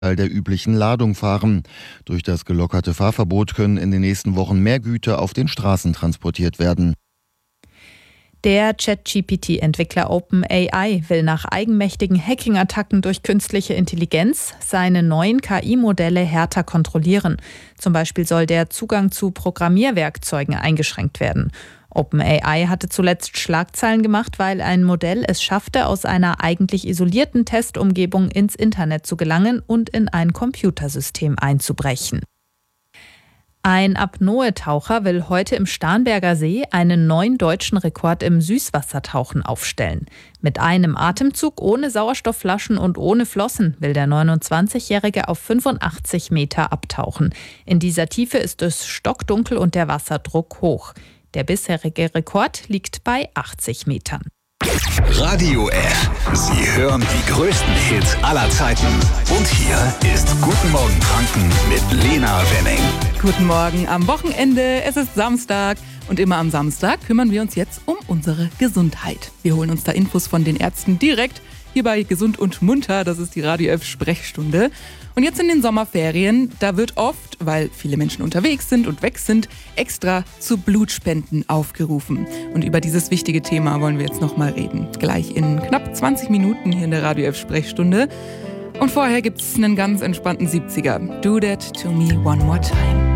der üblichen Ladung fahren. Durch das gelockerte Fahrverbot können in den nächsten Wochen mehr Güter auf den Straßen transportiert werden. Der ChatGPT-Entwickler OpenAI will nach eigenmächtigen Hacking-Attacken durch künstliche Intelligenz seine neuen KI-Modelle härter kontrollieren. Zum Beispiel soll der Zugang zu Programmierwerkzeugen eingeschränkt werden. OpenAI hatte zuletzt Schlagzeilen gemacht, weil ein Modell es schaffte, aus einer eigentlich isolierten Testumgebung ins Internet zu gelangen und in ein Computersystem einzubrechen. Ein Apnoe-Taucher will heute im Starnberger See einen neuen deutschen Rekord im Süßwassertauchen aufstellen. Mit einem Atemzug ohne Sauerstoffflaschen und ohne Flossen will der 29-Jährige auf 85 Meter abtauchen. In dieser Tiefe ist es stockdunkel und der Wasserdruck hoch. Der bisherige Rekord liegt bei 80 Metern. Radio F. Sie hören die größten Hits aller Zeiten. Und hier ist Guten Morgen Franken mit Lena Wenning. Guten Morgen am Wochenende. Es ist Samstag. Und immer am Samstag kümmern wir uns jetzt um unsere Gesundheit. Wir holen uns da Infos von den Ärzten direkt hier bei Gesund und Munter. Das ist die Radio F Sprechstunde. Und jetzt in den Sommerferien, da wird oft, weil viele Menschen unterwegs sind und weg sind, extra zu Blutspenden aufgerufen. Und über dieses wichtige Thema wollen wir jetzt nochmal reden. Gleich in knapp 20 Minuten hier in der Radio F Sprechstunde. Und vorher gibt's einen ganz entspannten 70er. Do That To Me One More Time.